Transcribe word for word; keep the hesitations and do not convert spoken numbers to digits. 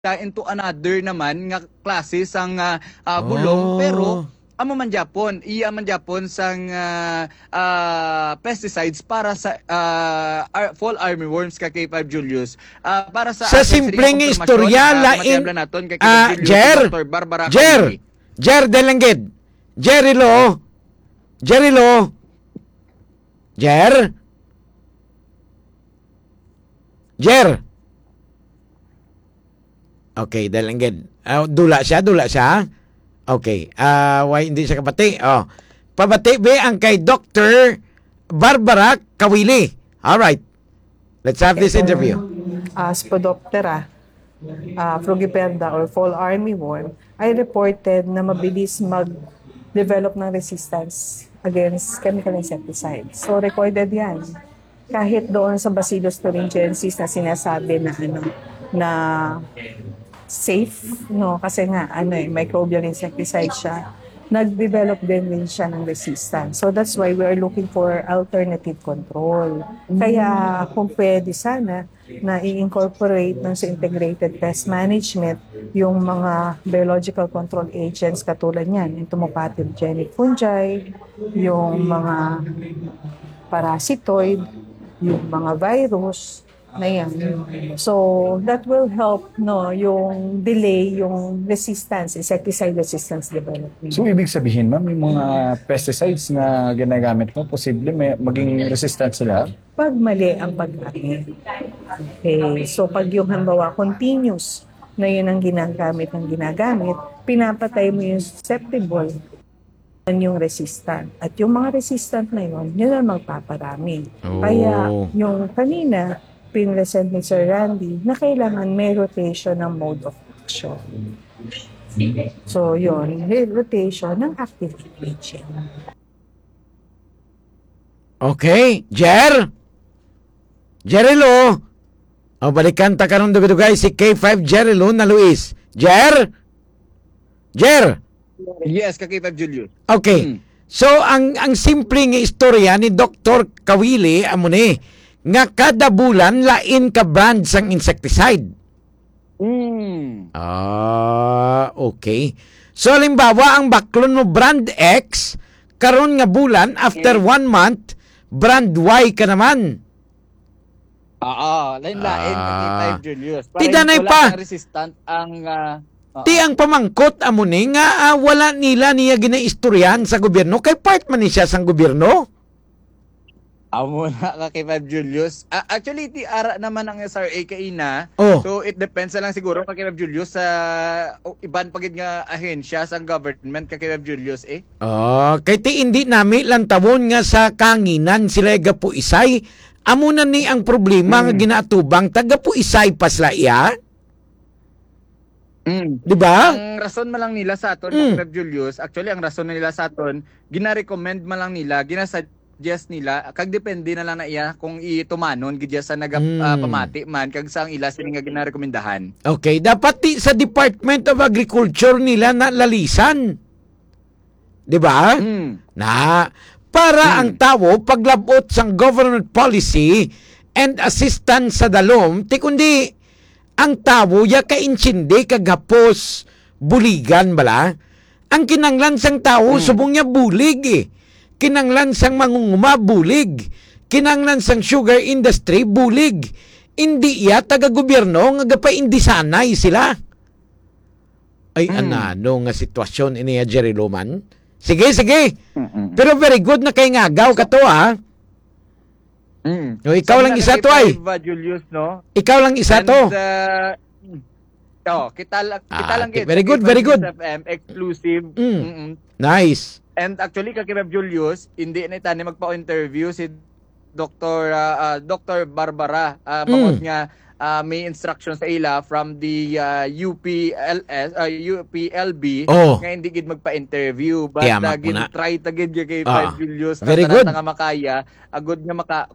into another naman nga klase sang uh, uh, bulong Oh. pero amo man Japon iya man Japon sang uh, uh, pesticides para sa uh, ar- fall armyworms ka K five Julius uh, para sa Sa atin, simpleng sige, istorya, uh, lain, matiyabla naton kay K ah, five Julius, Jer, si Doctor Barbara Jer, Kawili. Jer Delenged, Jerilo, Jerilo, Jer, Jer. Okay, Delenged. Uh, dula siya, dula siya. Okay, ah, why hindi siya kapati? Oh. Pabati be ang kay Doctor Barbara Kawili. All right. Let's have this interview. uh, Spodoptera uh, frugiperda or fall armyworm ay reported na mabilis mag-develop ng resistance against chemical insecticides. So recorded yan. Kahit doon sa Bacillus thuringiensis na sinasabi na ano na safe, no, kasi nga ano eh, microbial insecticide siya, nag-develop din din siya ng resistance. So that's why we are looking for alternative control. Kaya kung pwede sana na i-incorporate ng sa integrated pest management yung mga biological control agents katulad niyan, yung tumopatogenic fungi, yung mga parasitoid, yung mga virus, na yan. So, that will help, no, yung delay, yung resistance, insecticide resistance development. So, ibig sabihin, ma'am, yung mga pesticides na ginagamit mo, posible may maging resistant sila? Pag mali ang paggamit. Okay. So, pag yung halimbawa, continuous na yun ang ginagamit ng ginagamit, pinapatay mo yung susceptible yung resistant. At yung mga resistant na yun, yun ang magpaparami. Oh. Kaya yung kanina, pinresent ni Sir Randy na kailangan may rotation ng mode of action. So, yun, may rotation ng active agent. Okay, Jer? Jerilo? O, balikan ta karon dugay si K five Jerilo na Luis. Jer? Jer? Yes ka K five Julius. Okay. Hmm. So, ang ang simpleng istorya ni Doctor Kawili, amo ni, nga kada bulan lain ka brand sang insecticide. Mm. Ah, okay. So, halimbawa, ang baklon mo brand X, karon nga bulan, after one month, brand Y ka naman. Oo, lain-lain ka K five Ah. Julius. Ti danay wala pa. kang resistant ang uh, oo. Ti ang pamangkot amo ni nga ah, wala nila niya ginaistoryahan sa gobyerno kay part man ni siya sang gobyerno. Amo na ka K five Julius. Uh, actually, ti ara naman ang S R A kaina. Oh. So, it depends na lang siguro ka K five Julius sa uh, iban pagid nga ahensya sa government ka K five Julius eh. Oh, kay ti hindi nami lang tawon nga sa kanginan sila gapu isay. Amo na ni ang problema nga ginaatubang taga pu isay pasla iya. Mm. Di ba? Ang rason man lang nila sa aton Mm. K five Julius, actually ang rason na nila sa aton, gina-recommend man lang nila, ginasuggest nila kag depende na lang na iya kung itumanon gid sa naga Mm. ah, pamati man kag sang ila sini nga gina-rekomendahan. Okay, dapat ti sa Department of Agriculture nila na lalisan. Di ba? Mm. Na para Hmm. ang tao paglabot sang government policy and assistance sa dalom ti kundi ang tao ya kaintsindi kagapos buligan bala ang kinanglan sang tao Hmm. subong niya bulig eh. Kinanglan sang mangunguma bulig, kinanglan sang sugar industry bulig, hindi iya taga gobyerno nga gapaindisanay sila. Ay Hmm. anano nga sitwasyon iniya Jerry Loman. Sige, sige. Mm-mm. Pero very good na kay ngagaw ka to, ha? Mm. O, ikaw lang isa to, ay. K five Julius, no? Ikaw lang isa And, to. uh, oh, kita lang kita Ah, lang gid. very good, K five very good. F M exclusive. Mm. Mm-mm. Nice. And actually ka K five Julius, hindi na tani magpa-interview si Doctor uh, uh, Doctor Barbara uh, bangod Mm. nga uh, may instruction sa ila from the uh, U P L S uh, U P L B Oh. nga hindi gid magpa-interview but Tiyamak uh, mo na. gin try ta gid kay K five Ah, Julius very nga good. nga makaya agud nga maka